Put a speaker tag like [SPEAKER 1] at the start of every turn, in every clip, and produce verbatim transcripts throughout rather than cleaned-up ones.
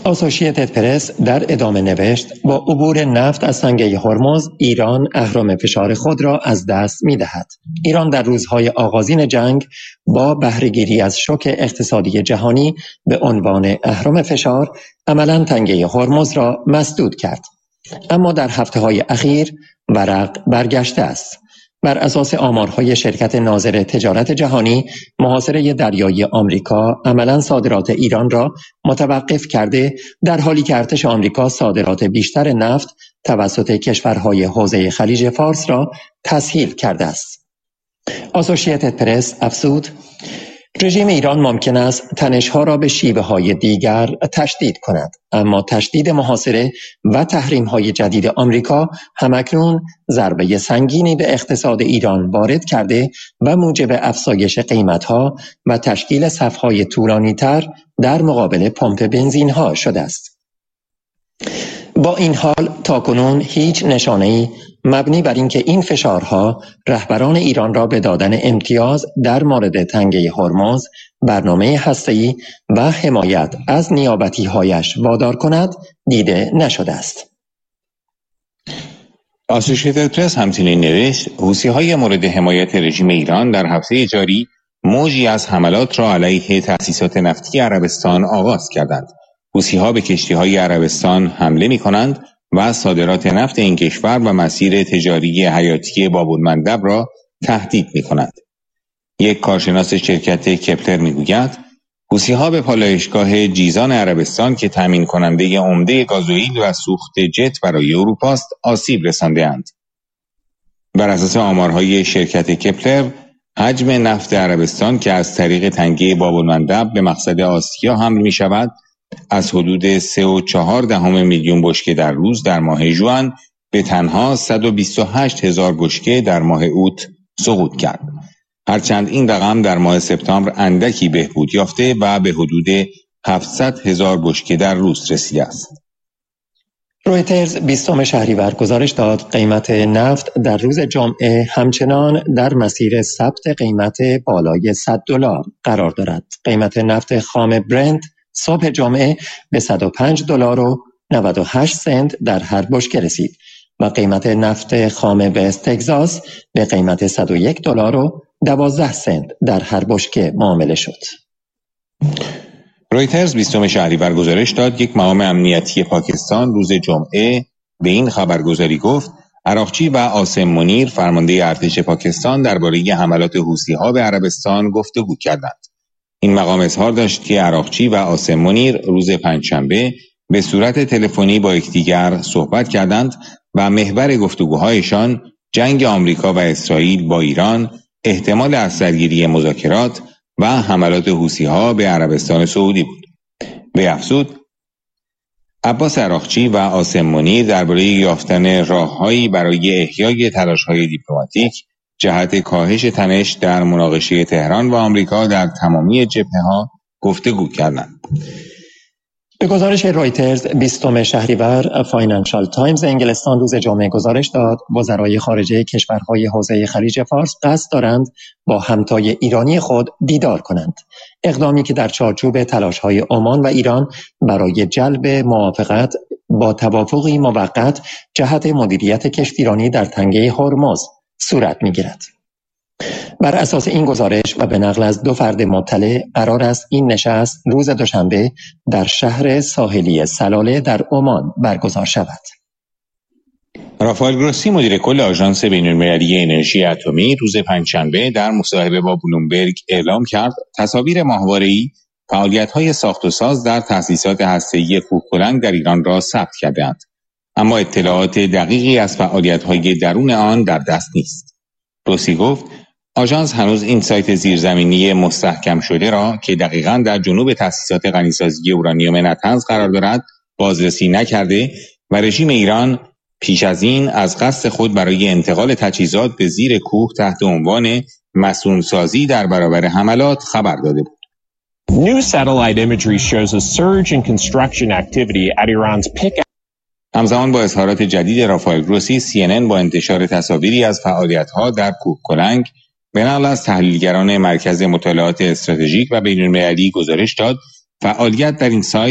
[SPEAKER 1] آسوشیتد پرس در ادامه نوشت با عبور نفت از تنگه هرمز ایران اهرم فشار خود را از دست می‌دهد. ایران در روزهای آغازین جنگ با بهره‌گیری از شوک اقتصادی جهانی به عنوان اهرم فشار عملاً تنگه هرمز را مسدود کرد. اما در هفته‌های اخیر ورق برگشته است. بر اساس آمارهای شرکت ناظر تجارت جهانی، محاصره دریایی آمریکا عملاً صادرات ایران را متوقف کرده، در حالی که ارتش آمریکا صادرات بیشتر نفت توسط کشورهای حوزه خلیج فارس را تسهیل کرده است. آسوشیتد پرس افزود: رژیم ایران ممکن است تنش‌ها را به شیوه‌های دیگر تشدید کند، اما تشدید محاصره و تحریم‌های جدید آمریکا همکنون ضربه سنگینی به اقتصاد ایران وارد کرده و موجب افزایش قیمت‌ها و تشکیل صف‌های طولانی‌تر در مقابل پمپ بنزین‌ها شده است. با این حال تاکنون هیچ نشانه‌ای مبنی بر اینکه این فشارها رهبران ایران را به دادن امتیاز در مورد تنگه هرمز، برنامه هسته‌ای و حمایت از نیابتی‌هایش وادار کند دیده نشده است.
[SPEAKER 2] آسوشیتد پرس همچنین نوشت حوثی‌های مورد حمایت رژیم ایران در هفته جاری موجی از حملات را علیه تأسیسات نفتی عربستان آغاز کردند. حوثی‌ها به کشتی‌های عربستان حمله می‌کنند و صادرات نفت این کشور و مسیر تجاری حیاتی باب‌المندب را تهدید می‌کنند. یک کارشناس شرکت کپلر می‌گوید حوثی‌ها به پالایشگاه جیزان عربستان که تامین کننده عمده گازوئیل و سوخت جت برای اروپاست آسیب رسانده‌اند. بر اساس آمارهای شرکت کپلر، حجم نفت عربستان که از طریق تنگه باب‌المندب به مقصد آسیا حمل می‌شود از حدود سه و چهار دهم میلیون بشکه در روز در ماه ژوئن به تنها صد و بیست و هشت هزار بشکه در ماه اوت سقوط کرد. هرچند این رقم در ماه سپتامبر اندکی بهبود یافته و به حدود هفتصد هزار بشکه در روز رسیده است.
[SPEAKER 1] رویترز بیستم شهریور گزارش داد قیمت نفت در روز جمعه همچنان در مسیر ثبت قیمت بالای صد دلار قرار دارد. قیمت نفت خام برنت صبح جمعه به صد و پنج دلار و نود و هشت سنت در هر بشکه رسید و قیمت نفت خام وست تگزاس به قیمت صد و یک دلار و دوازده سنت در هر بشکه معامله شد.
[SPEAKER 2] رویترز بیستم شهریور گزارش داد یک مقام امنیتی پاکستان روز جمعه به این خبرگزاری گفت عراقچی و عاصم منیر فرمانده ارتش پاکستان درباره حملات حوثی‌ها به عربستان گفتگو کردند. این مقام اظهار داشت که عراقچی و عاصم منیر روز پنجشنبه به صورت تلفنی با یکدیگر صحبت کردند و محور گفتگوهایشان جنگ آمریکا و اسرائیل با ایران، احتمال از سرگیری مذاکرات و حملات حوثی‌ها به عربستان سعودی بود. وی افزود عباس عراقچی و عاصم منیر درباره یافتن راههایی برای احیای تلاش‌های دیپلماتیک جهت کاهش تنش در مناقشه تهران و آمریکا در تمامی جبهه‌ها گفتگو کردند.
[SPEAKER 1] به گزارش رویترز بیستم شهریور فاینانشال تایمز انگلستان روز جمعه گزارش داد وزرای خارجه کشورهای حوزه خلیج فارس قصد دارند با همتای ایرانی خود دیدار کنند. اقدامی که در چارچوب تلاش‌های عمان و ایران برای جلب موافقت با توافقی موقت جهت مدیریت کشتیرانی در تنگه هرمز صورت می‌گیرد. بر اساس این گزارش و به نقل از دو فرد مطلع قرار است این نشست روز دوشنبه در شهر ساحلی سلاله در عمان برگزار شود.
[SPEAKER 2] رافائل گروسی مدیر کل آژانس بین‌المللی انرژی اتمی روز پنجشنبه در مصاحبه با بلومبرگ اعلام کرد تصاویر ماهواره‌ای فعالیت‌های ساخت و ساز در تأسیسات هسته‌ای کوهکلنگ در ایران را ثبت کرده‌اند، اما اطلاعات دقیقی از فعالیت‌های درون آن در دست نیست. گروسی گفت آژانس هنوز این سایت زیرزمینی مستحکم شده را که دقیقاً در جنوب تأسیسات غنیسازی اورانیوم نطنز قرار دارد بازرسی نکرده و رژیم ایران پیش از این از قصد خود برای انتقال تجهیزات به زیر کوه تحت عنوان مسئول‌سازی در برابر حملات خبر داده بود.
[SPEAKER 3] New satellite imagery shows a surge in construction activity at Iran's pick.
[SPEAKER 2] همزمان با اظهارات جدید رافائل گروسی، سی ان ان با انتشار تصاویری از فعالیت‌ها در کوهکلنگ به نقل از تحلیلگران مرکز مطالعات استراتژیک و بین‌المللی گزارش داد فعالیت در این سایت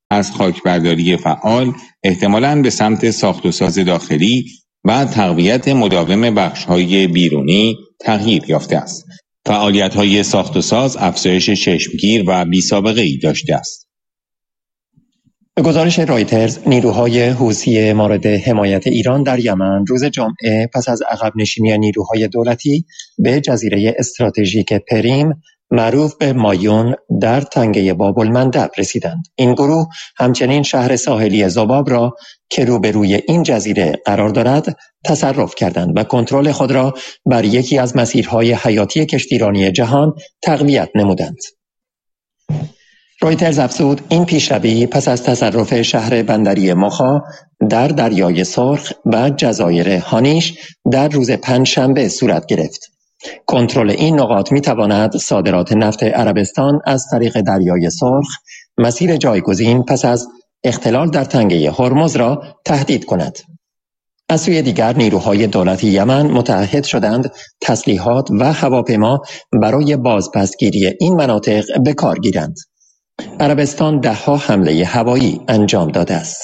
[SPEAKER 2] از خاکبرداری فعال احتمالاً به سمت ساخت و ساز داخلی و تقویت مداوم بخش‌های بیرونی تغییر یافته است. فعالیت‌های ساخت و ساز افزایش چشمگیر و بی‌سابقه‌ای داشته است.
[SPEAKER 1] به گزارش رایترز، نیروهای حوثی مورد حمایت ایران در یمن روز جمعه پس از عقب نشینی نیروهای دولتی به جزیره استراتژیک پریم معروف به مایون در تنگه باب المندب رسیدند. این گروه همچنین شهر ساحلی ذباب را که روبروی این جزیره قرار دارد تصرف کردند و کنترل خود را بر یکی از مسیرهای حیاتی کشتیرانی جهان تقویت نمودند. رویترز افزود این پیشروی پس از تصرف شهر بندری مخا در دریای سرخ و جزایر هانیش در روز پنجشنبه صورت گرفت. کنترل این نقاط می تواند صادرات نفت عربستان از طریق دریای سرخ، مسیر جایگزین پس از اختلال در تنگه هرمز را تهدید کند. از سوی دیگر نیروهای دولت یمن متعهد شدند تسلیحات و هواپیما برای بازپسگیری این مناطق به کار گیرند. عربستان ده‌ها حمله هوایی انجام داده است.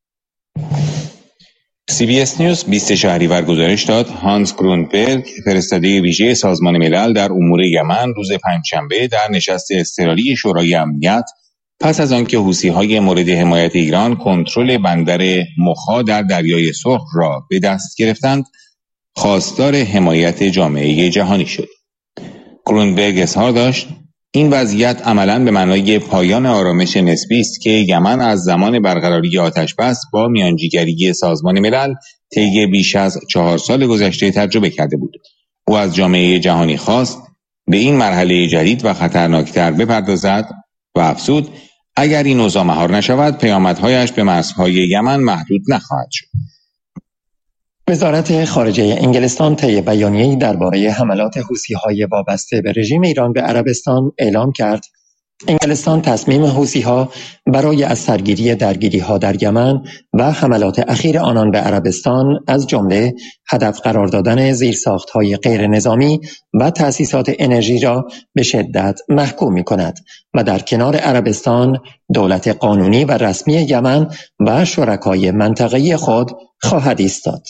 [SPEAKER 2] سی بی اس نیوز بیست شهریور گزارش داد هانس گرونبرگ، فرستاده ویژه سازمان ملل در امور یمن، روز پنجشنبه در نشست اضطراری شورای امنیت پس از آنکه حوثی‌های مورد حمایت ایران کنترل بندر مخا در دریای سرخ را به دست گرفتند، خواستار حمایت جامعه جهانی شد. گرونبرگ اظهار داشت این وضعیت عملاً به معنای پایان آرامش نسبی است که یمن از زمان برقراری آتش‌بس با میانجیگری سازمان ملل طی بیش از چهار سال گذشته تجربه کرده بود. او از جامعه جهانی خواست به این مرحله جدید و خطرناکتر بپردازد و افزود اگر این اوضاع مهار نشود پیامدهایش به مرزهای یمن محدود نخواهد شد.
[SPEAKER 1] وزارت خارجه انگلستان طی بیانیه‌ای درباره حملات حوثی‌های وابسته به رژیم ایران به عربستان اعلام کرد انگلستان تصمیم حوثی‌ها برای از سرگیری درگیری‌ها در یمن و حملات اخیر آنان به عربستان از جمله هدف قرار دادن زیرساخت‌های غیر نظامی و تأسیسات انرژی را به شدت محکوم می‌کند و در کنار عربستان دولت قانونی و رسمی یمن و شرکای منطقه‌ای خود خواهد ایستاد.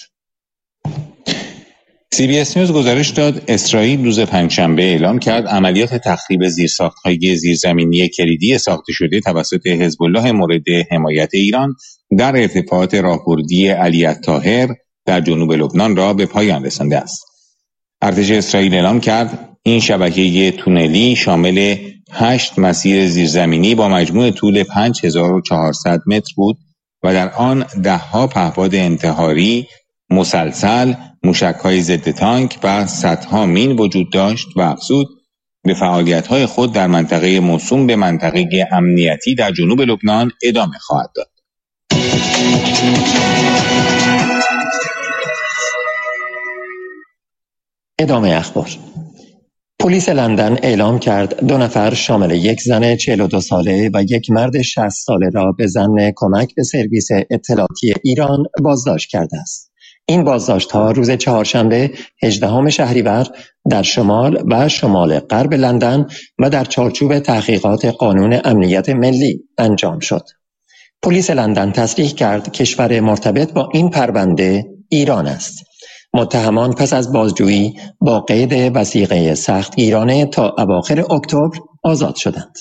[SPEAKER 2] سی بی اس نیوز گزارش داد اسرائیل روز پنجشنبه اعلام کرد عملیات تخریب زیرساخت‌های زیرزمینی کلیدی ساخته شده توسط حزب الله مورد حمایت ایران در ارتفاعات راهبردی علی الطاهر در جنوب لبنان را به پایان رسانده است. ارتش اسرائیل اعلام کرد این شبکه تونلی شامل هشت مسیر زیرزمینی با مجموع طول پنج هزار و چهارصد متر بود و در آن ده‌ها پهپاد انتحاری، مسلسل، موشک‌های ضد تانک و صدها مین وجود داشت و افزود به فعالیت‌های خود در منطقه موسوم به منطقه امنیتی در جنوب لبنان ادامه خواهد داد.
[SPEAKER 1] ادامه اخبار. پلیس لندن اعلام کرد دو نفر شامل یک زن چهل و دو ساله و یک مرد شصت ساله را به ظن کمک به سرویس اطلاعاتی ایران بازداشت کرده است. این بازداشت‌ها روز چهارشنبه هجدهم شهریور در شمال و شمال غرب لندن و در چارچوب تحقیقات قانون امنیت ملی انجام شد. پلیس لندن تصریح کرد کشور مرتبط با این پرونده ایران است. متهمان پس از بازجویی با قید وثیقه سختگیرانه تا اواخر اکتبر آزاد شدند.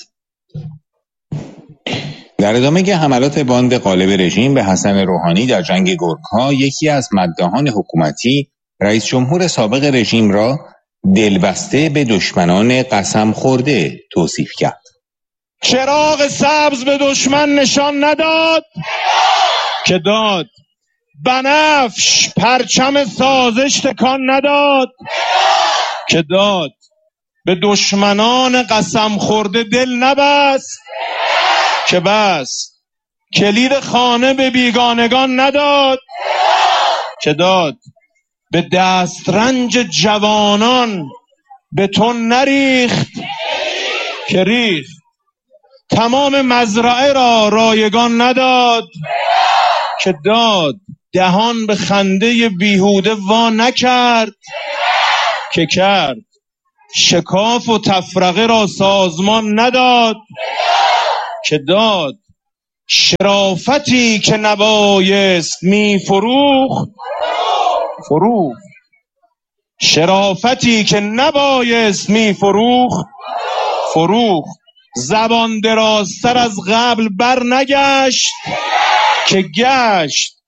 [SPEAKER 2] در ادامه حملات باند غالب رژیم به حسن روحانی در جنگ گورکها، یکی از مداحان حکومتی رئیس جمهور سابق رژیم را دلبسته به دشمنان قسم خورده توصیف کرد.
[SPEAKER 4] چراغ سبز به دشمن نشان نداد که داد، بنفش پرچم سازش تکان نداد که داد، به دشمنان قسم خورده دل نبست که بس، کلید خانه به بیگانگان نداد که داد، به دسترنج جوانان به تو نریخت که ریخت، تمام مزرعه را رایگان نداد که داد، دهان به خنده بیهوده وا نکرد که کرد، شکاف و تفرقه را سازمان نداد که داد، شرافتی که نبایست می فروخت فروخت شرافتی که نبایست می فروخت فروخت زبان درازتر از قبل بر نگشت که گشت.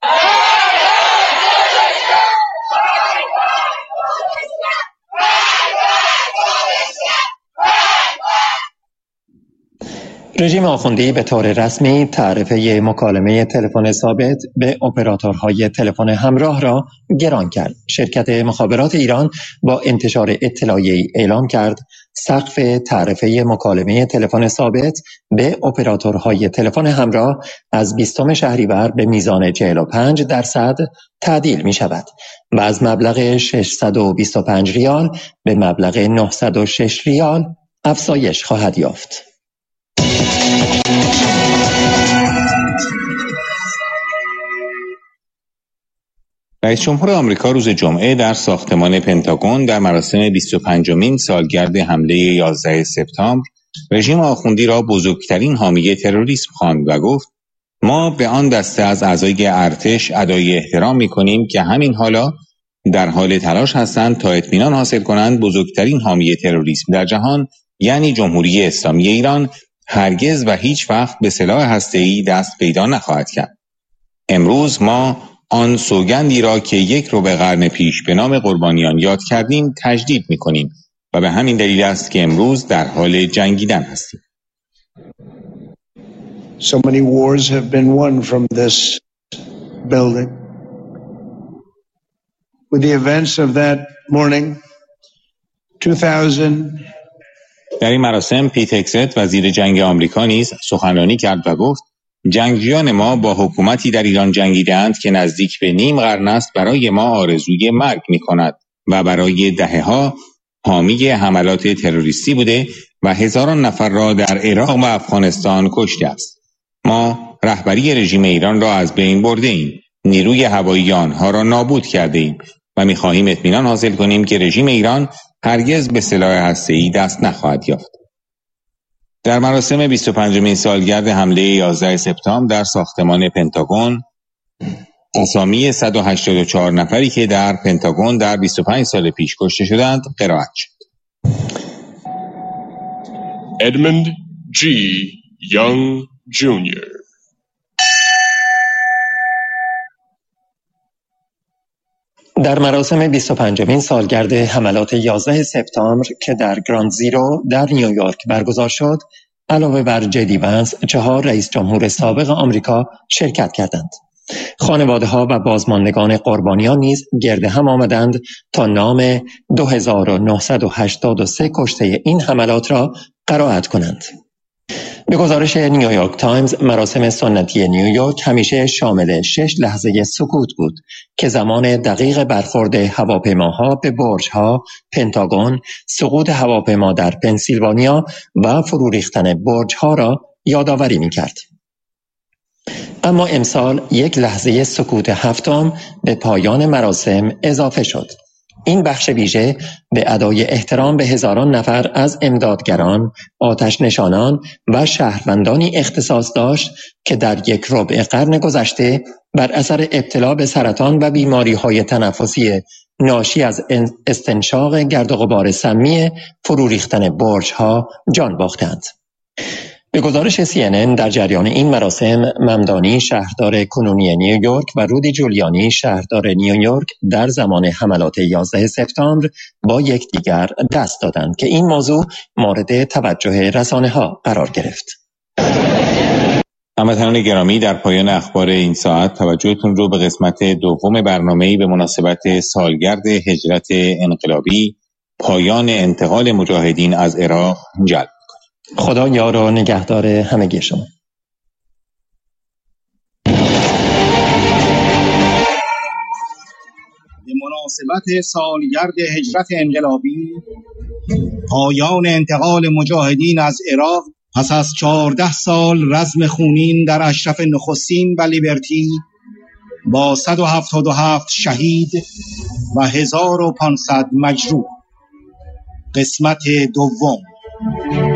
[SPEAKER 1] رژیم آخوندی به طور رسمی تعرفه مکالمه تلفن ثابت به اپراتورهای تلفن همراه را گران کرد. شرکت مخابرات ایران با انتشار اطلاعیه‌ای اعلام کرد سقف تعرفه مکالمه تلفن ثابت به اپراتورهای تلفن همراه از بیستم شهریور به میزان چهل و پنج درصد تعدیل می شود و از مبلغ ششصد و بیست و پنج ریال به مبلغ نهصد و شش ریال افزایش خواهد یافت.
[SPEAKER 2] رئیس جمهور آمریکا روز جمعه در ساختمان پنتاگون در مراسم بیست و پنجمین سالگرد حمله یازده سپتامبر رژیم آخوندی را بزرگترین حامی تروریسم خواند و گفت ما به آن دسته از اعضای ارتش ادای احترام می‌کنیم که همین حالا در حال تلاش هستند تا اطمینان حاصل کنند بزرگترین حامی تروریسم در جهان یعنی جمهوری اسلامی ایران هرگز و هیچ وقت به سلاح هسته‌ای دست پیدا نخواهد کرد. امروز ما آن سوگندی را که یک ربع قرن پیش به نام قربانیان یاد کردیم تجدید می‌کنیم و به همین دلیل است که امروز در حال جنگیدن هستیم.
[SPEAKER 5] So many wars have been won from this building. With the events of that morning, two thousand
[SPEAKER 2] در این مراسم پیت هگست وزیر جنگ آمریکا نیز سخنرانی کرد و گفت جنگجویان ما با حکومتی در ایران جنگیدند که نزدیک به نیم قرن است برای ما آرزوی مرگ می کند و برای دهه‌ها حامی حملات تروریستی بوده و هزاران نفر را در عراق و افغانستان کشته است. ما رهبری رژیم ایران را از بین برده ایم، نیروی هوایی آنها را نابود کرده ایم و می خواهیم اطمینان حاصل کنیم که رژیم ایران هرگز به سلاح هسته‌ای دست نخواهد یافت. در مراسم بیست و پنجمین سالگرد حمله یازده سپتامبر در ساختمان پنتاگون اسامی صد و هشتاد و چهار نفری که در پنتاگون در بیست و پنج سال پیش کشته شدند قرائت شد.
[SPEAKER 3] Edmund G. Young جونیور
[SPEAKER 1] در مراسم بیست و پنجمین سالگرد حملات یازده سپتامبر که در گراند زیرو در نیویورک برگزار شد، علاوه بر جدی ونس، چهار رئیس جمهور سابق آمریکا شرکت کردند. خانواده‌ها و بازماندگان قربانیان نیز گرد هم آمدند تا نام دو هزار و نهصد و هشتاد و سه کشته این حملات را قرائت کنند. به گزارش نیویورک تایمز، مراسم سنتی نیویورک همیشه شامل شش لحظه سکوت بود که زمان دقیق برخورد هواپیماها به برج‌ها، پنتاگون، سقوط هواپیما در پنسیلوانیا و فرو ریختن برج‌ها را یادآوری می‌کرد. اما امسال یک لحظه سکوت هفتم به پایان مراسم اضافه شد. این بخش ویژه به ادای احترام به هزاران نفر از امدادگران، آتش نشانان و شهروندانی اختصاص داشت که در یک ربع قرن گذشته بر اثر ابتلا به سرطان و بیماری‌های تنفسی ناشی از استنشاق گرد و غبار سمی فرو ریختن برج‌ها جان باختند. به گزارش سی ان ان در جریان این مراسم، ممدانی شهردار کنونی نیویورک و رودی جولیانی شهردار نیویورک در زمان حملات یازده سپتامبر با یکدیگر دست دادند که این موضوع مورد توجه رسانه‌ها قرار گرفت.
[SPEAKER 2] هموطنان گرامی، در پایان اخبار این ساعت توجهتون رو به قسمت دوم برنامه‌ای به مناسبت سالگرد هجرت انقلابی، پایان انتقال مجاهدین از عراق جلب.
[SPEAKER 1] خدا یار و نگهدار همگی شما.
[SPEAKER 6] به مناسبت سالگرد هجرت انقلابی، پایان انتقال مجاهدین از عراق پس از چهارده سال رزم خونین در اشرف نخستین و لیبرتی با صد و هفتاد و هفت شهید و هزار و پانصد مجروح. قسمت دوم.